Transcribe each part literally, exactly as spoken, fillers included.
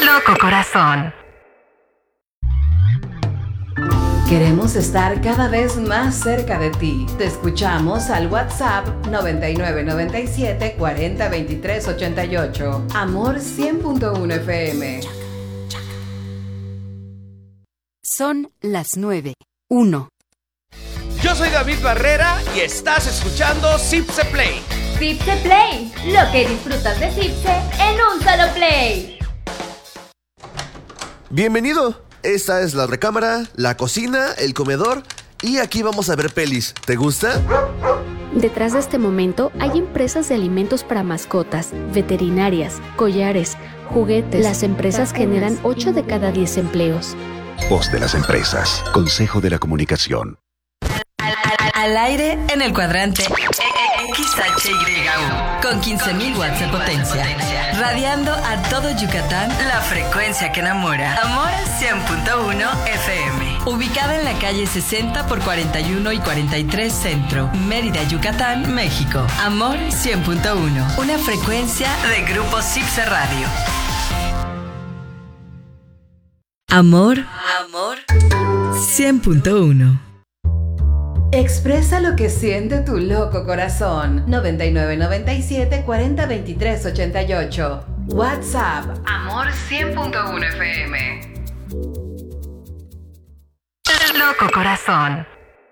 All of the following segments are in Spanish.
Loco Corazón. Queremos estar cada vez más cerca de ti. Te escuchamos al WhatsApp noventa y nueve noventa y siete cuarenta veintitrés ochenta y ocho. Amor cien punto uno F M. Son las nueve. Uno. Yo soy David Barrera y estás escuchando Zipse Play. Zipse Play, lo que disfrutas de Zipse en un solo play. Bienvenido. Esta es la recámara, la cocina, el comedor y aquí vamos a ver pelis. ¿Te gusta? Detrás de este momento hay empresas de alimentos para mascotas, veterinarias, collares, juguetes. Las empresas generan ocho de cada diez empleos. Voz de las empresas. Consejo de la Comunicación. Al, al, al aire en el cuadrante X H Y U con quince mil watts de potencia, radiando a todo Yucatán la frecuencia que enamora. Amor cien punto uno F M, ubicada en la calle sesenta por cuarenta y uno y cuarenta y tres Centro, Mérida, Yucatán, México. Amor cien punto uno, una frecuencia de Grupo Zipse Radio. Amor, amor cien punto uno. Expresa lo que siente tu loco corazón. noventa y nueve noventa y siete cuarenta veintitrés ochenta y ocho. WhatsApp. Amor cien punto uno F M. Loco corazón.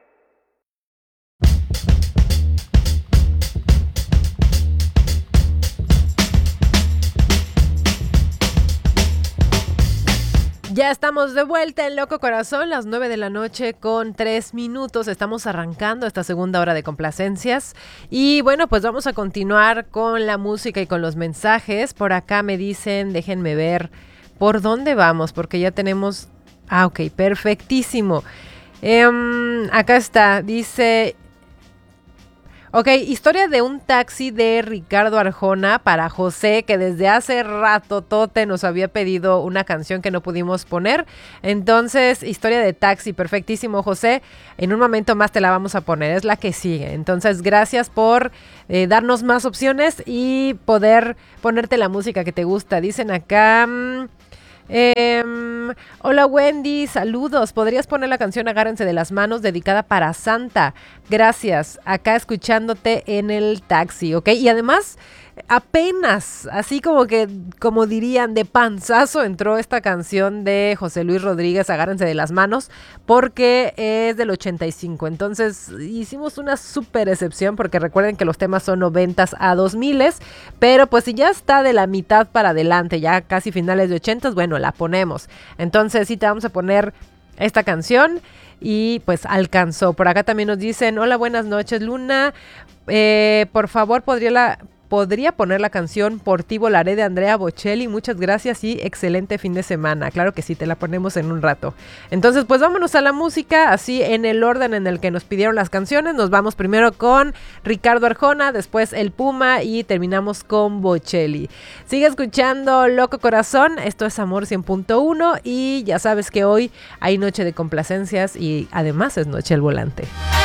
Ya estamos de vuelta en Loco Corazón, las nueve de la noche con tres minutos. Estamos arrancando esta segunda hora de complacencias. Y bueno, pues vamos a continuar con la música y con los mensajes. Por acá me dicen, déjenme ver por dónde vamos, porque ya tenemos... Ah, ok, perfectísimo. Eh, acá está, dice... Ok, historia de un taxi de Ricardo Arjona para José, que desde hace rato Tote nos había pedido una canción que no pudimos poner. Entonces, historia de taxi, perfectísimo, José. En un momento más te la vamos a poner, es la que sigue. Entonces, gracias por eh, darnos más opciones y poder ponerte la música que te gusta. Dicen acá... Mmm, Eh, hola Wendy, saludos. ¿Podrías poner la canción Agárrense de las Manos dedicada para Santa? Gracias, acá escuchándote en el taxi, ¿ok? Y además, apenas, así como que, como dirían, de panzazo entró esta canción de José Luis Rodríguez, Agárrense de las Manos, porque es del ochenta y cinco. Entonces hicimos una súper excepción, porque recuerden que los temas son noventas a dos miles, pero pues si ya está de la mitad para adelante, ya casi finales de ochentas, bueno, la ponemos. Entonces sí te vamos a poner esta canción y pues alcanzó. Por acá también nos dicen, hola, buenas noches, Luna, eh, por favor, ¿podría la... podría poner la canción Por ti volaré de Andrea Bocelli? Muchas gracias y excelente fin de semana. Claro que sí, te la ponemos en un rato. Entonces, pues vámonos a la música, así en el orden en el que nos pidieron las canciones. Nos vamos primero con Ricardo Arjona, después El Puma y terminamos con Bocelli. Sigue escuchando Loco Corazón, esto es Amor cien punto uno y ya sabes que hoy hay noche de complacencias y además es noche al volante.